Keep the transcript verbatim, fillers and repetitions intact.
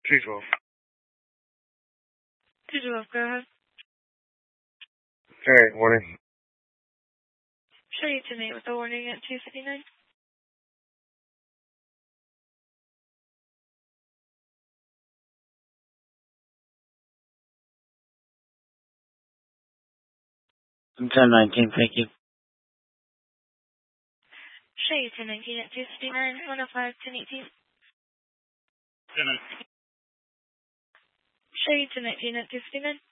two twelve. two twelve, go ahead. Alright, warning. Show you tonight with the warning at two fifty-nine. ten nineteen, thank you. Show you ten nineteen at two fifty-nine, one oh five, ten eighteen. ten nineteen. Show you ten nineteen at two fifty-nine.